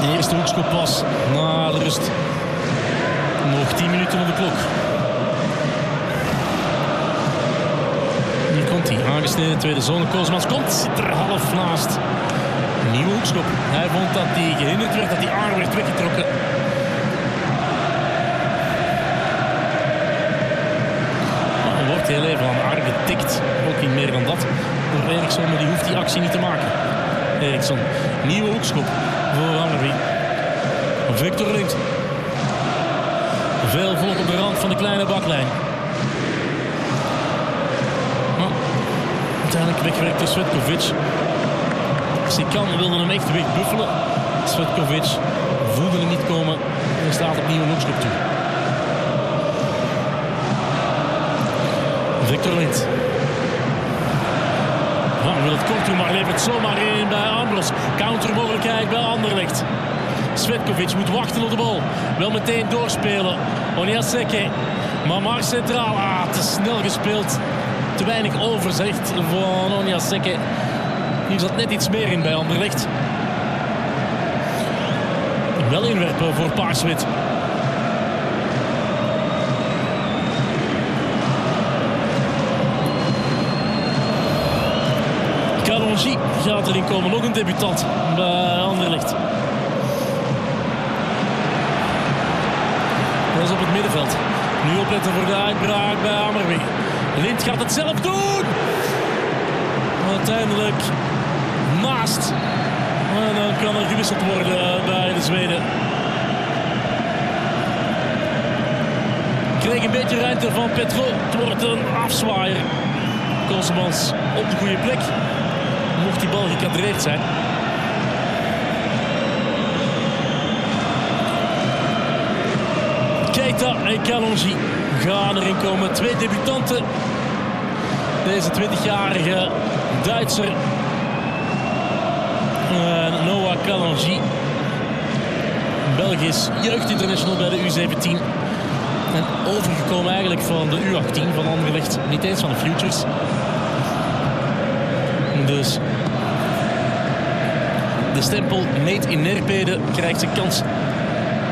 De eerste hoekschop pas na de rust. Nog 10 minuten op de klok. Hier komt hij, aangesneden, tweede zone. Koosmans komt, zit er half naast. Nieuwe hoekschop. Hij vond dat hij gehinderd werd, dat die arm werd weggetrokken. Maar er wordt heel even aan de arm getikt. Ook niet meer dan dat. Door Eriksson, maar die hoeft die actie niet te maken. Eriksson, nieuwe hoekschop voor Hammarby. Victor Lind. Veel volk op de rand van de kleine baklijn. Maar uiteindelijk wegwerkt door Svetkovic. Sikan wilde hem echt wegbuffelen. Svetkovic voelde hem niet komen en staat opnieuw een hoekschop toe. Victor Lind. Hij wil het kort doen, maar levert zomaar in bij Ambros. Countermogelijkheid bij Anderlecht. Svetkovic moet wachten op de bal. Wel meteen doorspelen. Onyaseke. Maar centraal. Te snel gespeeld. Te weinig overzicht van Onyaseke. Hier zat net iets meer in bij Anderlecht. Wel inwerpen voor Paarswit. Kalonji gaat erin komen. Nog een debutant bij Anderlecht. Dat is op het middenveld. Nu opletten voor de uitbraak bij Hammarby. Lind gaat het zelf doen. Uiteindelijk naast. En dan kan er gewisseld worden bij de Zweden. Kreeg een beetje ruimte van Petro. Het wordt een afzwaaier. Koosmans op de goede plek. Mocht die bal gekadreerd zijn. Keita en Kalonji gaan erin komen. Twee debutanten. Deze 20-jarige Duitser. Noah Kalonji. Belgisch jeugdinternational bij de U17. En overgekomen eigenlijk van de U18 van Anderlecht. Niet eens van de Futures. Dus de stempel Nate in Nerpede krijgt zijn kans